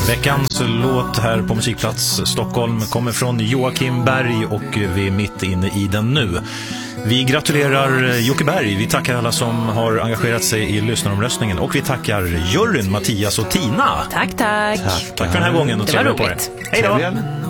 Veckans låt här på Musikplats Stockholm kommer från Joakim Berg och vi är mitt inne i den nu. Vi gratulerar Jocke Berg, vi tackar alla som har engagerat sig i lyssnaromröstningen och vi tackar juryn Mattias och Tina. Tack. Tack för den här gången och trevligt på det. Hej då!